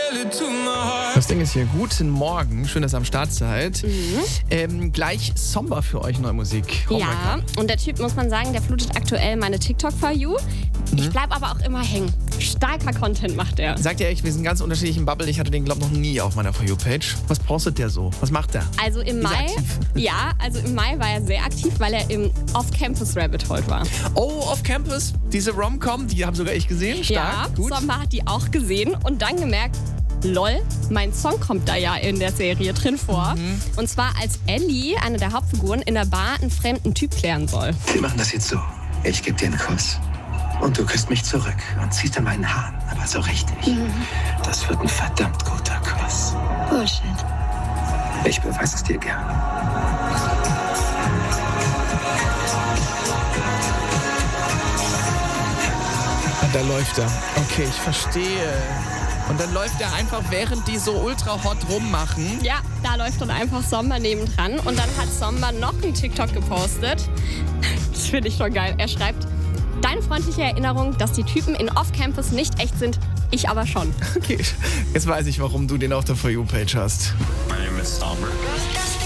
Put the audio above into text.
Das Ding ist hier, guten Morgen, schön, dass ihr am Start seid. Gleich Somber für euch, neue Musik. Ja, und der Typ, muss man sagen, der flutet aktuell meine TikTok-For You. Ich bleib aber auch immer hängen. Starker Content macht er. Sagt ihr echt, wir sind ganz unterschiedlich im Bubble. Ich hatte den, glaube ich, noch nie auf meiner For You-Page. Was postet der so? Was macht der? Also im Mai, im Mai war er sehr aktiv, weil er im Off-Campus-Rabbit-Hole war. Oh, Off-Campus, diese Rom-Com, die haben sogar ich gesehen. Stark, ja, gut. Sommer hat die auch gesehen und dann gemerkt, lol, mein Song kommt da ja in der Serie drin vor. Und zwar als Ellie, eine der Hauptfiguren, in der Bar einen fremden Typ klären soll. Wir machen das jetzt so. Ich gebe dir einen Kuss. Und du küsst mich zurück und ziehst an meinen Haaren. Aber so richtig. Das wird ein verdammt guter Kuss. Bullshit. Ich beweise es dir gern. Und da läuft er. Okay, ich verstehe. Und dann läuft er einfach, während die so ultra hot rummachen. Ja, da läuft dann einfach Sommer nebendran. Und dann hat Sommer noch einen TikTok gepostet. Das finde ich schon geil. Er schreibt, deine freundliche Erinnerung, dass die Typen in Off-Campus nicht echt sind, ich aber schon. Okay, jetzt weiß ich, warum du den auf der For You-Page hast. My name is Somber.